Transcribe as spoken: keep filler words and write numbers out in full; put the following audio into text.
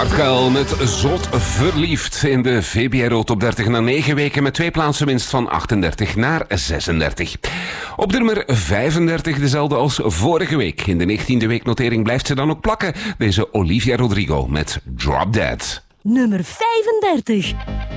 Bart Kuil met Zot Verliefd in de V B R O Top dertig na negen weken met twee plaatsen winst van achtendertig naar zesendertig. Op de nummer vijfendertig, dezelfde als vorige week. In de negentiende weeknotering blijft ze dan ook plakken. Deze Olivia Rodrigo met Drop Dead. Nummer vijfendertig.